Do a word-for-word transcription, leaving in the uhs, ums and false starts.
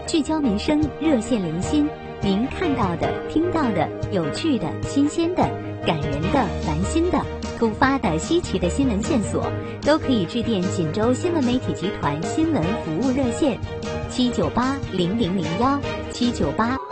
聚焦民生，热线零星，您看到的、听到的、有趣的、新鲜的、感人的、烦心的、突发的、稀奇的新闻线索，都可以致电锦州新闻媒体集团新闻服务热线七九八零零零幺七九八。